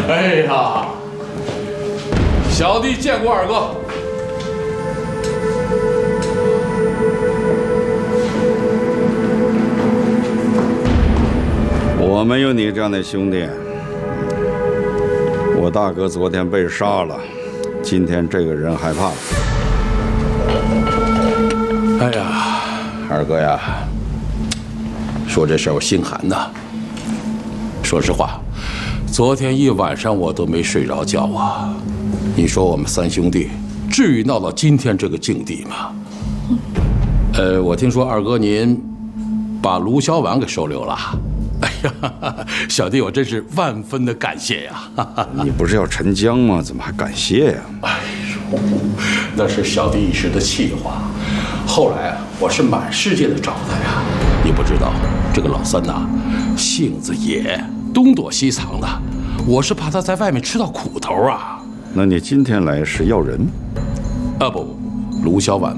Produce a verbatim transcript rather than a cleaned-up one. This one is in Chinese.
哎呀，小弟见过二哥。 我没有你这样的兄弟。我大哥昨天被杀了，今天这个人害怕了。 哎呀，二哥呀，说这事儿我心寒呐。说实话，昨天一晚上我都没睡着觉啊。你说我们三兄弟至于闹到今天这个境地吗？呃，我听说二哥您把卢小婉给收留了。哎呀，小弟我真是万分的感谢呀！ 你不是要沉江吗？怎么还感谢呀？ 哎呦，那是小弟一时的气话。后来啊，我是满世界的找他呀。你不知道，这个老三呐，性子野，东躲西藏的。我是怕他在外面吃到苦头啊。 那你今天来是要人？ 啊不不不，卢小婉